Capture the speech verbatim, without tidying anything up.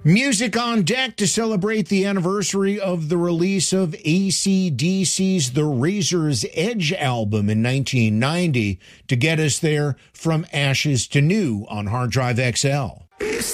Music on deck to celebrate the anniversary of the release of A C D C's The Razor's Edge album in nineteen ninety to get us there from ashes to new on Hard Drive X L.